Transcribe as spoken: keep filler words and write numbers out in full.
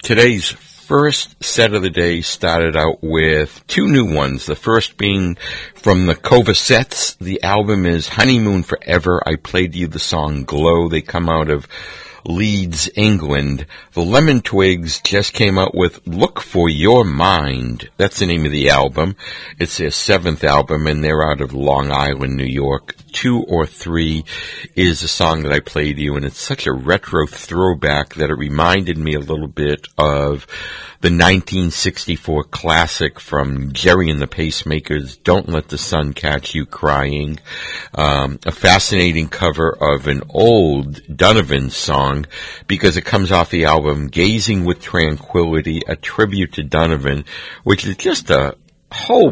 Today's first set of the day started out with two new ones. The first being from the Covasettes. The album is Honeymoon Forever. I played you the song Glow. They come out of Leeds, England. The Lemon Twigs just came out with Look for Your Mind. That's the name of the album. It's their seventh album, and they're out of Long Island, New York. Two or Three is a song that I played you, and it's such a retro throwback that it reminded me a little bit of the nineteen sixty-four classic from Jerry and the Pacemakers, Don't Let the Sun Catch You Crying. Um, a fascinating cover of an old Donovan song because it comes off the album Gazing with Tranquility, a tribute to Donovan, which is just a whole